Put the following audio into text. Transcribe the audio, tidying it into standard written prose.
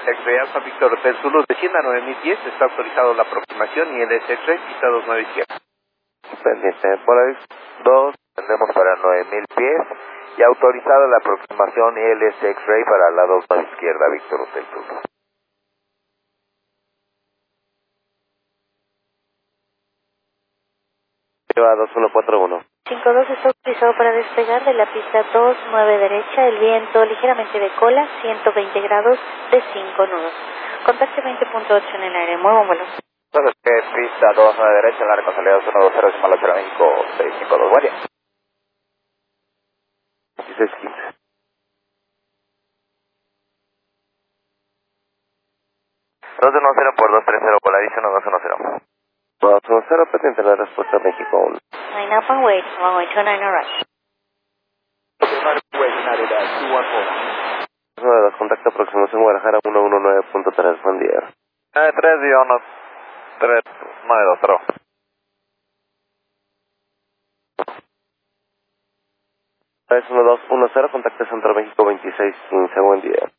X-Ray Alfa Víctor Hotel Zulu, descienda a 9000 pies, está autorizado la aproximación y el X-Ray, pista 29 izquierda. Pendiente, Polaris 2, tendremos para 9000 pies y autorizado la aproximación y el X-Ray para la 29 izquierda, Víctor Hotel Zulu. Lleva 2141. 52 está autorizado para despegar de la pista 29 derecha, el viento ligeramente de cola, 120 grados de 5 nudos. Contacte 20.8 en el aire, muy buen vuelo. Solo que pista 29 derecha, en la responsabilidad 120, Cimal 8 México 652, buen día. 1615. 210 por 230, Polaris 1210. 210, pendiente la respuesta México 1. 9 up and wait, runway 29 right. Zona de los contacto aproximación Guadalajara 119.3, buen día. 3-3-923. 31210, contacto Centro México 2615, buen día.